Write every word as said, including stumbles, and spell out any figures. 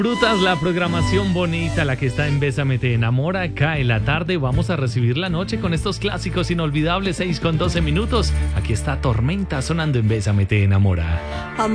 Frutas, la programación bonita, la que está en Bésame te enamora, cae la tarde, vamos a recibir la noche con estos clásicos inolvidables, seis con doce minutos. Aquí está Tormenta sonando en Bésame te enamora.